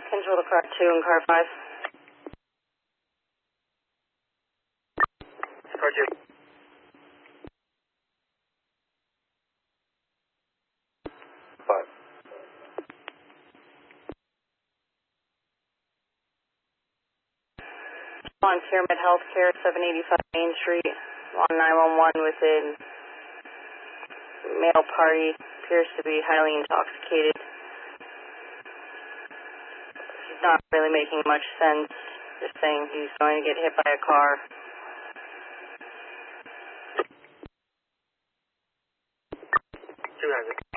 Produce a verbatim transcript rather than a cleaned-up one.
Control to car two and car five. Car two. Five. On Pyramid Healthcare, seven eighty-five Main Street, on nine one one with a male party, appears to be highly intoxicated. He's not really making much sense, just saying he's going to get hit by a car. two hundred.